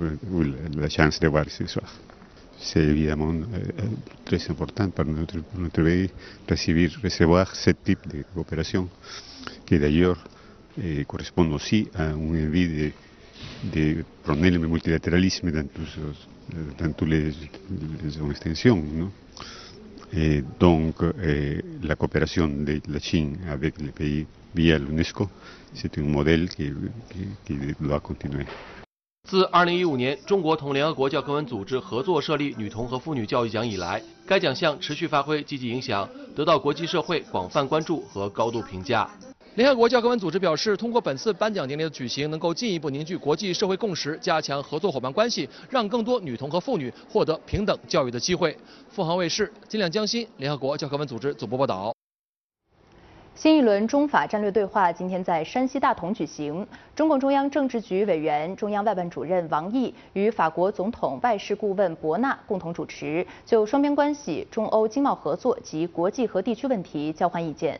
eu la chance de voir ce soir. C'est évidemment très important pour notre pays recevoir ce type de coopération, qui d'ailleurs correspond aussi à une envie de prôner le multilatéralisme dans toutes les extensions. Non? Et donc, la coopération de la Chine avec les pays via l'UNESCO, c'est un modèle qui doit continuer. 自2015年中国同联合国教科文组织合作设立女童和妇女教育奖以来，该奖项持续发挥积极影响，得到国际社会广泛关注和高度评价。联合国教科文组织表示，通过本次颁奖典礼的举行，能够进一步凝聚国际社会共识，加强合作伙伴关系，让更多女童和妇女获得平等教育的机会。凤凰卫视金亮江新联合国教科文组织总部报道。 新一轮中法战略对话今天在山西大同举行，中共中央政治局委员、中央外办主任王毅与法国总统外事顾问博纳共同主持，就双边关系、中欧经贸合作及国际和地区问题交换意见。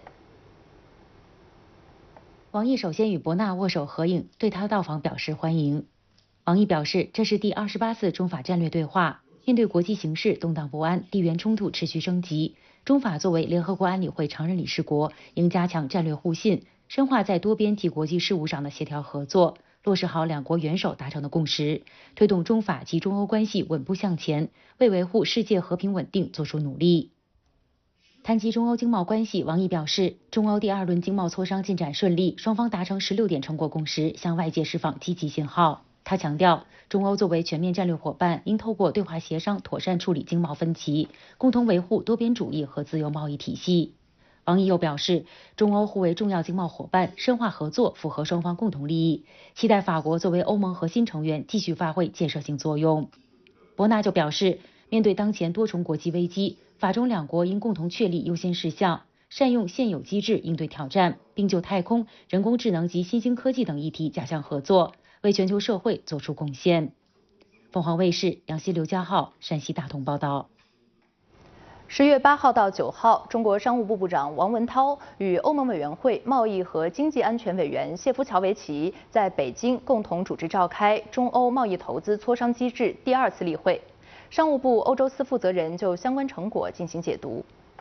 王毅首先与博纳握手合影，对他到访表示欢迎。王毅表示，这是第28次中法战略对话。面对国际形势动荡不安、地缘冲突持续升级，中法作为联合国安理会常任理事国，应加强战略互信，深化在多边及国际事务上的协调合作，落实好两国元首达成的共识，推动中法及中欧关系稳步向前，为维护世界和平稳定做出努力。谈及中欧经贸关系，王毅表示，中欧第2轮经贸磋商进展顺利，双方达成16点成果共识，向外界释放积极信号。他强调，中欧作为全面战略伙伴，应透过对话协商妥善处理经贸分歧，共同维护多边主义和自由贸易体系。王毅又表示，中欧互为重要经贸伙伴，深化合作符合双方共同利益，期待法国作为欧盟核心成员继续发挥建设性作用。博纳就表示，面对当前多重国际危机，法中两国应共同确立优先事项，善用现有机制应对挑战，并就太空、人工智能及新兴科技等议题加强合作，为全球社会做出贡献。凤凰卫视杨希、刘家浩山西大同报道。 10月8号到9号，中国商务部部长王文涛与欧盟委员会贸易和经济安全委员谢夫乔维奇在北京共同主持召开中欧贸易投资磋商机制第2次例会。商务部欧洲司负责人就相关成果进行解读。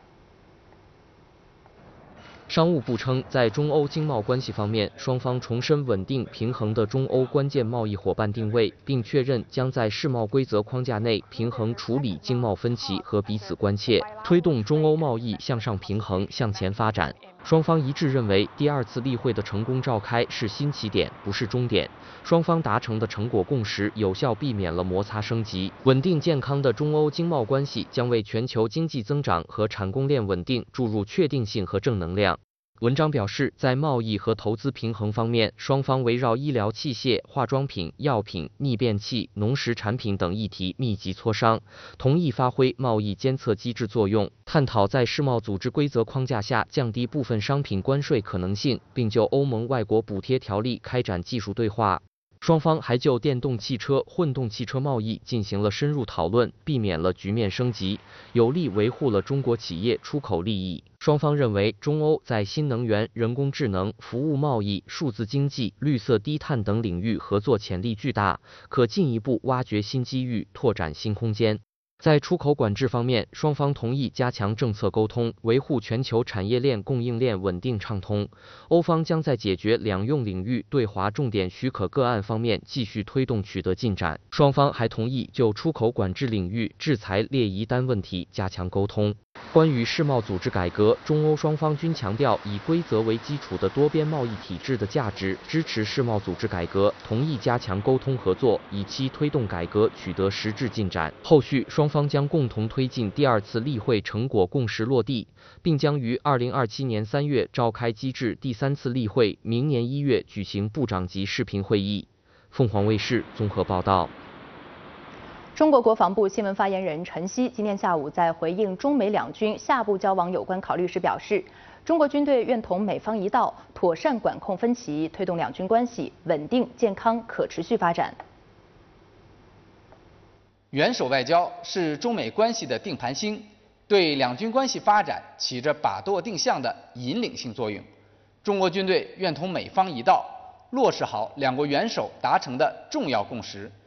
商务部称，在中欧经贸关系方面，双方重申稳定平衡的中欧关键贸易伙伴定位，并确认将在世贸规则框架内平衡处理经贸分歧和彼此关切，推动中欧贸易向上平衡向前发展。双方一致认为，第2次例会的成功召开是新起点，不是终点。双方达成的成果共识有效避免了摩擦升级。稳定健康的中欧经贸关系将为全球经济增长和产供链稳定注入确定性和正能量。文章表示，在贸易和投资平衡方面，双方围绕医疗器械、化妆品、药品、逆变器、农食产品等议题密集磋商，同意发挥贸易监测机制作用，探讨在世贸组织规则框架下降低部分商品关税可能性，并就欧盟外国补贴条例开展技术对话。双方还就电动汽车、混动汽车贸易进行了深入讨论，避免了局面升级，有力维护了中国企业出口利益。双方认为，中欧在新能源、人工智能、服务贸易、数字经济、绿色低碳等领域合作潜力巨大，可进一步挖掘新机遇，拓展新空间。在出口管制方面，双方同意加强政策沟通，维护全球产业链供应链稳定畅通。欧方将在解决两用领域对华重点许可个案方面继续推动取得进展。双方还同意就出口管制领域制裁列疑单问题加强沟通。关于世贸组织改革，中欧双方均强调以规则为基础的多边贸易体制的价值，支持世贸组织改革，同意加强沟通合作，以期推动改革取得实质进展。后续双方将共同推进第2次例会成果共识落地，并将于2027年3月召开机制第3次例会，明年1月举行部长级视频会议。凤凰卫视综合报道。 中国国防部新闻发言人陈希今天下午在回应中美两军下步交往有关考虑时表示，中国军队愿同美方一道，妥善管控分歧，推动两军关系稳定、健康、可持续发展。 元首外交是中美关系的定盘星，对两军关系发展起着把舵定向的引领性作用。中国军队愿同美方一道，落实好两国元首达成的重要共识，